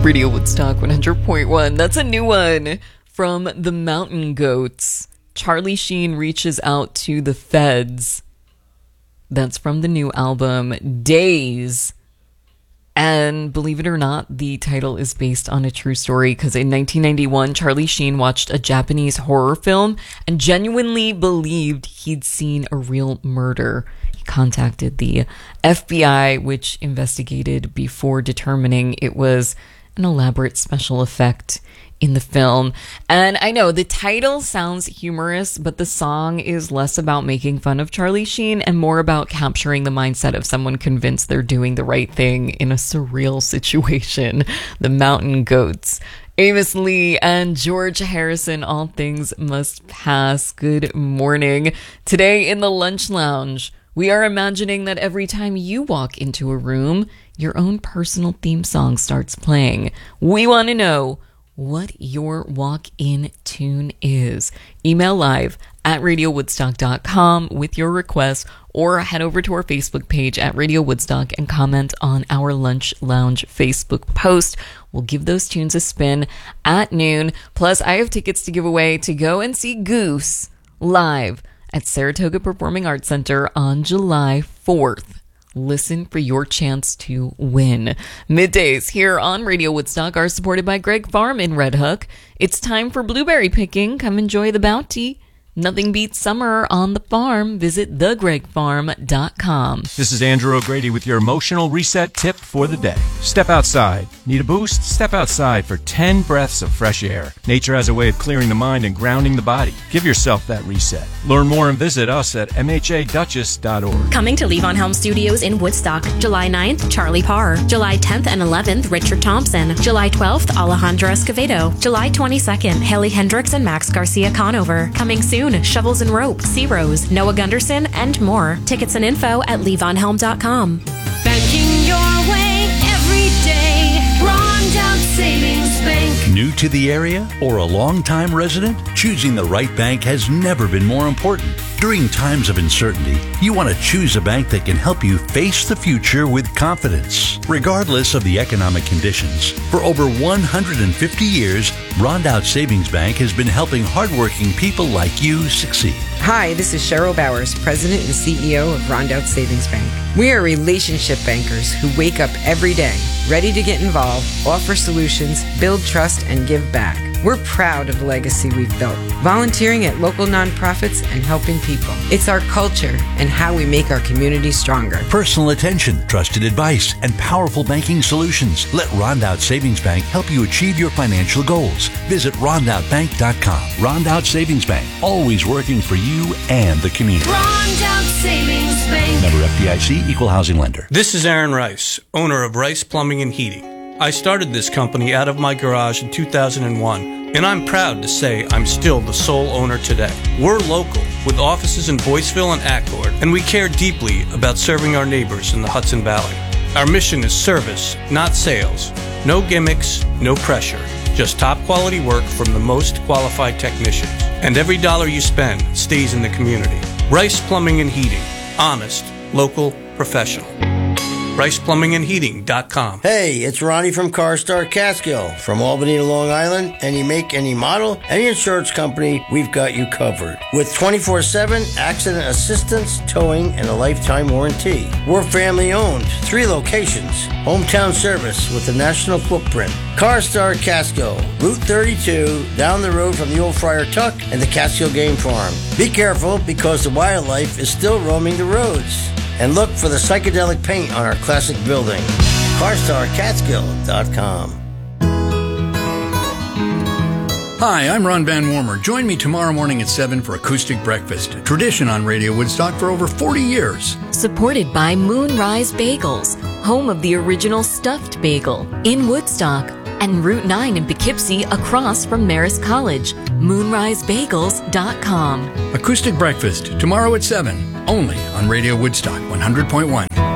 Radio Woodstock 100.1. That's a new one from the Mountain Goats. Charlie Sheen reaches out to the feds. That's from the new album, Days. And believe it or not, the title is based on a true story because in 1991, Charlie Sheen watched a Japanese horror film and genuinely believed he'd seen a real murder. He contacted the FBI, which investigated before determining it was an elaborate special effect in the film. And I know the title sounds humorous, but the song is less about making fun of Charlie Sheen and more about capturing the mindset of someone convinced they're doing the right thing in a surreal situation. The Mountain Goats. Amos Lee and George Harrison, All Things Must Pass. Good morning. Today in the Lunch Lounge, we are imagining that every time you walk into a room, your own personal theme song starts playing. We want to know what your walk-in tune is. Email live at radiowoodstock.com with your request, or head over to our Facebook page at Radio Woodstock and comment on our Lunch Lounge Facebook post. We'll give those tunes a spin at noon. Plus, I have tickets to give away to go and see Goose live at Saratoga Performing Arts Center on July 4th. Listen for your chance to win. Middays here on Radio Woodstock are supported by Greg Farm in Red Hook. It's time for blueberry picking. Come enjoy the bounty. Nothing beats summer on the farm. Visit thegregfarm.com. This is Andrew O'Grady with your emotional reset tip for the day. Step outside. Need a boost? Step outside for 10 breaths of fresh air. Nature has a way of clearing the mind and grounding the body. Give yourself that reset. Learn more and visit us at mhaduchess.org. Coming to Levon Helm Studios in Woodstock, July 9th, Charlie Parr. July 10th and 11th, Richard Thompson. July 12th, Alejandro Escovedo. July 22nd, Haley Hendricks and Max Garcia Conover. Coming soon, Shovels and Rope, Sea Rose, Noah Gunderson, and more. Tickets and info at levonhelm.com. Banking your way every day. Rondout Savings Bank. New to the area or a long-time resident? Choosing the right bank has never been more important. During times of uncertainty, you want to choose a bank that can help you face the future with confidence, regardless of the economic conditions. For over 150 years, Rondout Savings Bank has been helping hardworking people like you succeed. Hi, this is Cheryl Bowers, President and CEO of Rondout Savings Bank. We are relationship bankers who wake up every day, ready to get involved, offer solutions, build trust, and give back. We're proud of the legacy we've built, volunteering at local nonprofits and helping people. It's our culture and how we make our community stronger. Personal attention, trusted advice, and powerful banking solutions. Let Rondout Savings Bank help you achieve your financial goals. Visit rondoutbank.com. Rondout Savings Bank, always working for you and the community. Rondout Savings Bank. Member FDIC, Equal Housing Lender. This is Aaron Rice, owner of Rice Plumbing and Heating. I started this company out of my garage in 2001, and I'm proud to say I'm still the sole owner today. We're local, with offices in Boyceville and Accord, and we care deeply about serving our neighbors in the Hudson Valley. Our mission is service, not sales. No gimmicks, no pressure. Just top quality work from the most qualified technicians. And every dollar you spend stays in the community. Rice Plumbing and Heating. Honest, local, professional. RicePlumbingandHeating.com. Hey, it's Ronnie from CarStar Catskill. From Albany to Long Island, any make, any model, any insurance company, we've got you covered. With 24/7 accident assistance, towing, and a lifetime warranty. We're family owned, 3 locations. Hometown service with a national footprint. CarStar Catskill, Route 32, down the road from the old Friar Tuck and the Catskill Game Farm. Be careful because the wildlife is still roaming the roads. And look for the psychedelic paint on our classic building. CarstarCatskill.com. Hi, I'm Ron Van Wormer. Join me tomorrow morning at 7 for Acoustic Breakfast, a tradition on Radio Woodstock for over 40 years. Supported by Moonrise Bagels, home of the original stuffed bagel in Woodstock, and Route 9 in Poughkeepsie across from Marist College. MoonriseBagels.com. Acoustic Breakfast, tomorrow at 7, only on Radio Woodstock 100.1.